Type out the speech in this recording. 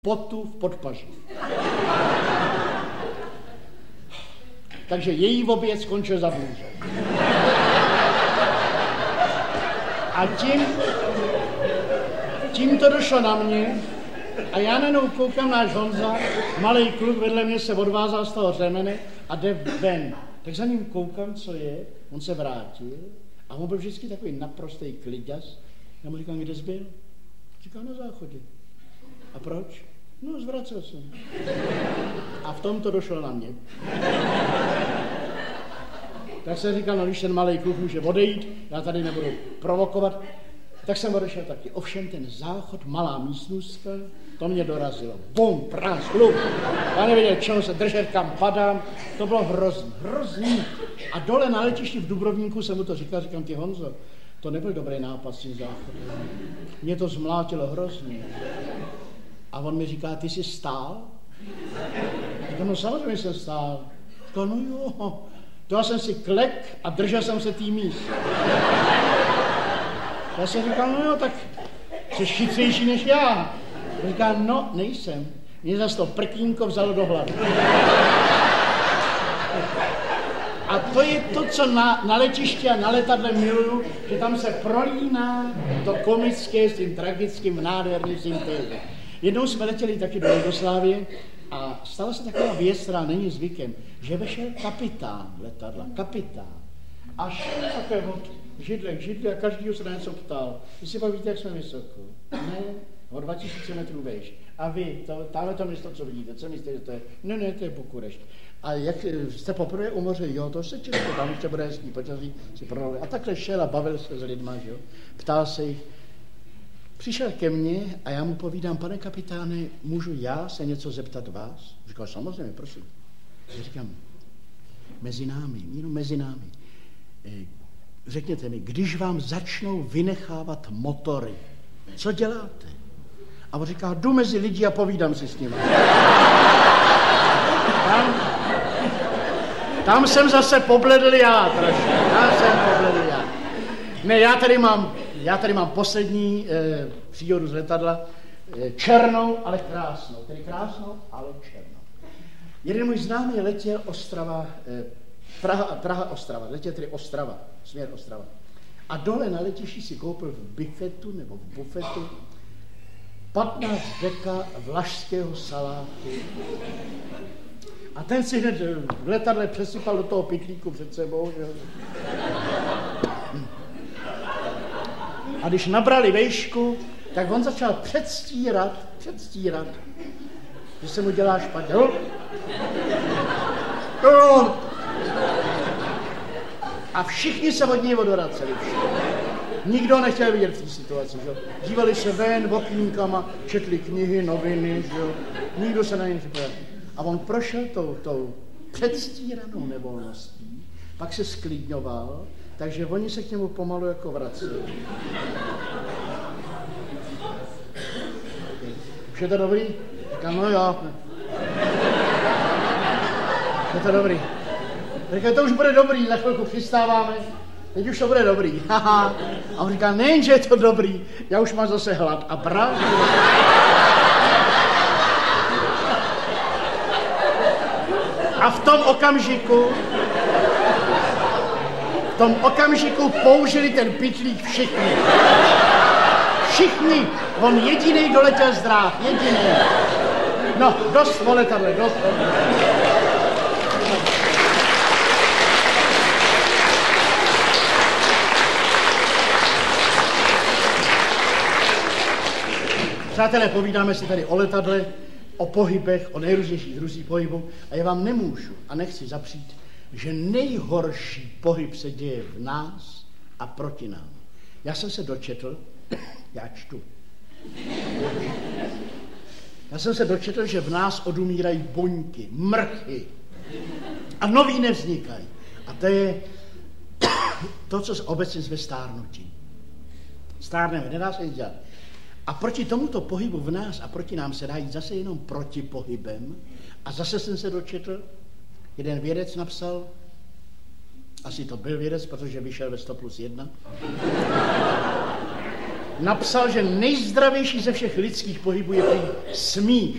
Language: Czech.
potu v podpaži. Takže její oběd skončil za bůře. A tím to došlo na mě a já najednou koukám, náš Honza, malej kluk vedle mě se odvázal z toho řemene a jde ven. Tak za ním koukám, co je, on se vrátil a on byl vždycky takový naprostý kliďas. Já mu říkám, kde jsi byl? Říkám, na záchodě. A proč? No, zvracel jsem. A v tom to došlo na mě. Tak jsem říkal, no, když ten malej kluk může odejít, já tady nebudu provokovat, tak jsem odešel taky. Ovšem ten záchod, malá místnostka, to mě dorazilo. Bum, prás, kluk. Já nevěděl, čeho se držet, kam padám. To bylo hrozný. A dole na letišti v Dubrovníku jsem mu to říkal, říkám ti, Honzo, to nebyl dobrý nápad s tím záchodem. Mě to zmlátilo hrozně. A on mi říká, ty jsi stál? Říkám, no samozřejmě jsem stál. Říkal, no jo, to já jsem si klek a držel jsem se tý míst. Já jsem říkal, no jo, tak jsi chytřejší než já. Říká, no, nejsem. Mě zase to prkínko vzalo do hlavy. A to je to, co na letišti a na letadle miluju, že tam se prolíná to komické s tím tragickým nádherným syntézem. Jednou jsme letěli taky do Jugoslávie a stala se taková věc, která není zvykem, že vešel kapitán letadla, kapitán. A šel také od židle k židli a každýho se na něco ptal. Vy si pak víte, jak jsme vysoko? Ne, o 2000 metrů vejš. A vy, táhle to město, co vidíte, co myslíte, že to je? Ne, to je Bukurešť. A jak jste poprvé u moře? Jo, to se Česko, tam ještě bude hezký počasí, si prodali. A takhle šel a bavil se s lidma, že jo? Ptal se jich. Přišel ke mně a já mu povídám, pane kapitáne, můžu já se něco zeptat vás? Říkal, samozřejmě, prosím. Já říkám, mezi námi. Řekněte mi, když vám začnou vynechávat motory, co děláte? A on říká, jdu mezi lidi a povídám si s nimi. Tam jsem zase pobledl já trošku. Ne, já tady mám poslední příhodu z letadla, černou, ale krásnou. Tedy krásnou, ale černou. Jeden můj známý letěl Praha-Ostrava, letěl tedy Ostrava, směr Ostrava. A dole na letišti si koupil v bufetu 15 deka vlašského salátu. A ten si hned v letadle přesypal do toho pytlíku před sebou. Že? A když nabrali vejšku, tak on začal předstírat, že se mu dělá špatně. A všichni se od něj odvraceli. Nikdo nechtěl vidět v té situaci. Že? Dívali se ven okýnkama, četli knihy, noviny. Že? Nikdo se na něj nepřipadal. A on prošel tou předstíranou nevolností, pak se sklidňoval, takže oni se k němu pomalu jako vraceli. Už je to dobrý? Říkám, no jo. Je to dobrý. Říkám, to už bude dobrý, za chvilku přistáváme, teď už to bude dobrý. A on říká, nejen, že je to dobrý, já už mám zase hlad a bral. A v tom okamžiku použili ten pytlík všichni. Všichni. On jedinej doletěl z dráh. Jedinej. No, dost o letadle, dost. Přátelé, povídáme si tady o letadle, o pohybech, o nejrůznějších druzích pohybů a já vám nemůžu a nechci zapřít, že nejhorší pohyb se děje v nás a proti nám. Já jsem se dočetl, že v nás odumírají buňky, mrchy a nový nevznikají. A to je to, co se obecně zve stárnutí. Stárneme, nedá se nic dělat. A proti tomuto pohybu v nás a proti nám se dá jít zase jenom proti pohybem. A zase jsem se dočetl, jeden vědec napsal, asi to byl vědec, protože vyšel ve 100+1, napsal, že nejzdravější ze všech lidských pohybů je prý smích.